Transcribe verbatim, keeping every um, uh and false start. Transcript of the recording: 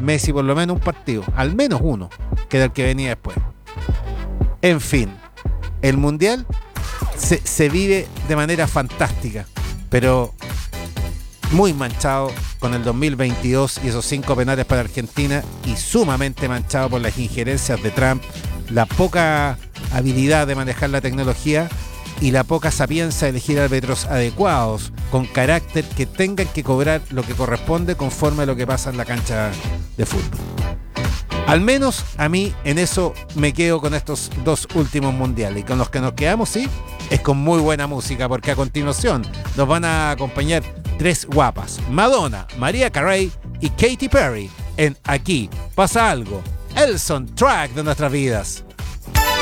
Messi por lo menos un partido, al menos uno, que era el que venía después. En fin, el Mundial se, se vive de manera fantástica, pero muy manchado con el dos mil veintidós y esos cinco penales para Argentina, y sumamente manchado por las injerencias de Trump, la poca habilidad de manejar la tecnología y la poca sapiencia de elegir árbitros adecuados, con carácter, que tengan que cobrar lo que corresponde conforme a lo que pasa en la cancha de fútbol. Al menos a mí en eso me quedo con estos dos últimos mundiales, y con los que nos quedamos, sí, es con muy buena música, porque a continuación nos van a acompañar tres guapas: Madonna, Mariah Carey y Katy Perry, en Aquí Pasa Algo, el soundtrack de nuestras vidas.